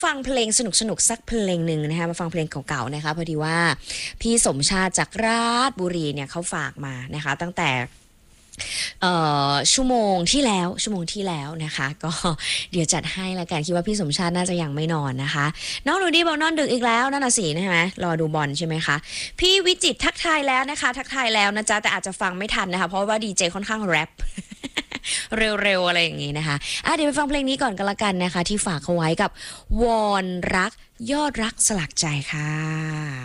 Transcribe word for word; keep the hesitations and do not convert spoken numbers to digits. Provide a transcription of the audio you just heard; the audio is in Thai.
ฟังเพลงสนุกๆสักเพลงหนึ่งนะคะมาฟังเพลงเก่าๆนะคะพอดีว่าพี่สมชาติจากราชบุรีเนี่ยเขาฝากมานะคะตั้งแต่ชั่วโมงที่แล้วชั่วโมงที่แล้วนะคะก็เดี๋ยวจัดให้ละกันคิดว่าพี่สมชาติน่าจะยังไม่นอนนะคะน้องหนูดีบอกนอนดึกอีกแล้วนั่นน่ะสิใช่ไหมรอดูบอลใช่ไหมคะพี่วิจิตรทักทายแล้วนะคะทักทายแล้วนะจ๊ะแต่อาจจะฟังไม่ทันนะคะเพราะว่าดีเจค่อนข้างแรปเร็วๆอะไรอย่างงี้นะคะอ่ะเดี๋ยวไปฟังเพลงนี้ก่อนกันละกันนะคะที่ฝากเขาไว้กับวอนรักยอดรักสลักใจค่ะ